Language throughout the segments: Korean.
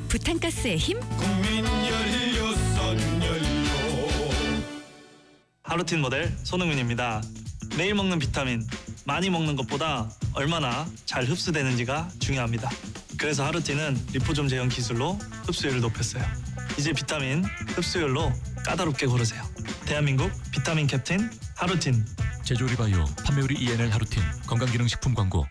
부탄가스의 힘? 국민 연료 썬연료. 하루틴 모델 손흥민입니다. 매일 먹는 비타민, 많이 먹는 것보다 얼마나 잘 흡수되는지가 중요합니다. 그래서 하루틴은 리포좀 제형 기술로 흡수율을 높였어요. 이제 비타민 흡수율로 까다롭게 고르세요. 대한민국 비타민 캡틴 하루틴. 제조리 바이오, 판매우리 ENL 하루틴, 건강기능식품 광고.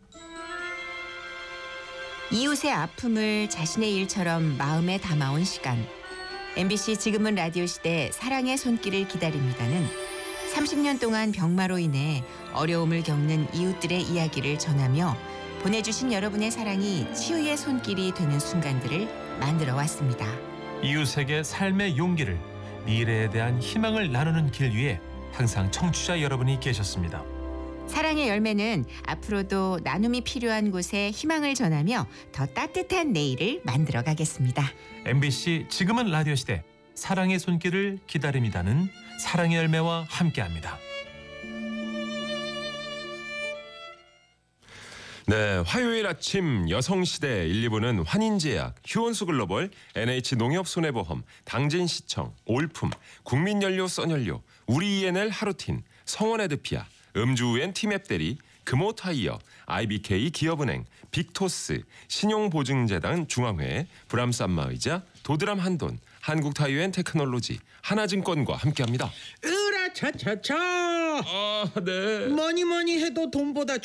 이웃의 아픔을 자신의 일처럼 마음에 담아온 시간. MBC 지금은 라디오 시대 사랑의 손길을 기다립니다는 30년 동안 병마로 인해 어려움을 겪는 이웃들의 이야기를 전하며 보내주신 여러분의 사랑이 치유의 손길이 되는 순간들을 만들어 왔습니다. 이웃에게 삶의 용기를, 미래에 대한 희망을 나누는 길 위에 항상 청취자 여러분이 계셨습니다. 사랑의 열매는 앞으로도 나눔이 필요한 곳에 희망을 전하며 더 따뜻한 내일을 만들어 가겠습니다. MBC 지금은 라디오 시대 사랑의 손길을 기다립니다는 사랑의 열매와 함께합니다. 네, 화요일 아침 여성시대 1, 2부는 환인제약, 휴원수 글로벌, NH농협손해보험, 당진시청, 올품, 국민연료 썬연료, 우리 ENL 하루틴, 성원에드피아, 음주우엔 티맵대리, 금호타이어, IBK 기업은행, 빅토스, 신용보증재단 중앙회, 브람산마의자, 도드람 한돈, 한국타이어앤테크놀로지, 하나증권과 함께합니다. 으라차차차. 아, 네. 뭐니 해도 돈보다